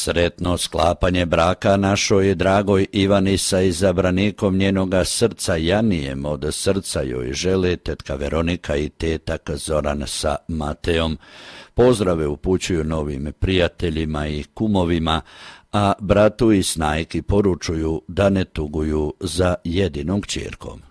Sretno sklapanje braka našoj dragoj Ivani sa izabranikom njenoga srca Janijem, od srca joj žele tetka Veronika i tetak Zoran sa Mateom. Pozdrave upućuju novim prijateljima i kumovima, a bratu i snajki poručuju da ne tuguju za jedinom kćerkom.